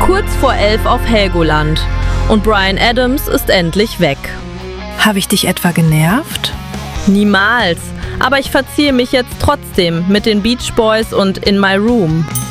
kurz vor 11 auf Helgoland. Und Bryan Adams ist endlich weg. Habe ich dich etwa genervt? Niemals. Aber ich verziehe mich jetzt trotzdem mit den Beach Boys und In My Room.